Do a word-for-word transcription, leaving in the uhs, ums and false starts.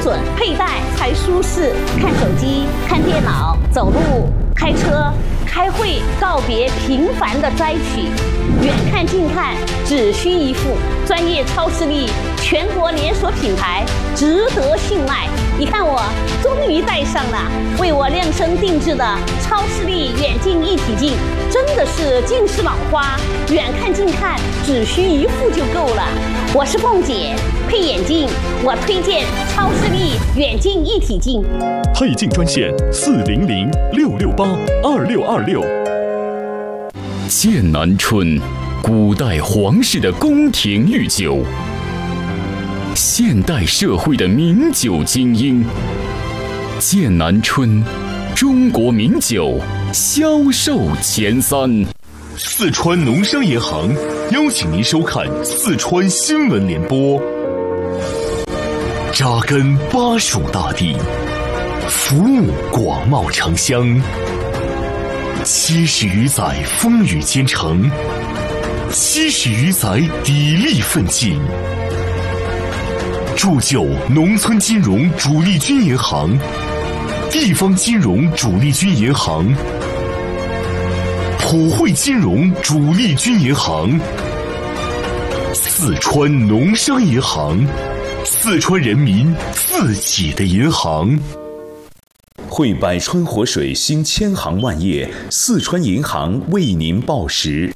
准，佩戴才舒适。看手机、看电脑、走路、开车、开会，告别频繁的摘取，远看近看只需一副。专业超视力，全国连锁品牌，值得信赖。你看我终于戴上了为我量身定制的超视力远近一体镜，真的是近视老花，远看近看只需一副就够了。我是凤姐，配眼镜我推荐超视力远近一体镜。 配镜专线四零零六六八二六二六。 剑南春，古代皇室的宫廷御酒，现代社会的名酒精英。剑南春，中国名酒销售前三。 四川农商银行邀请您收看四川新闻联播。扎根巴蜀大地，服务广袤城乡，七十余载风雨兼程，七十余载砥砺奋进，铸就农村金融主力军银行、地方金融主力军银行、普惠金融主力军银行、四川农商银行，四川人民自己的银行。 汇百川活水兴千行万业，四川银行为您报时。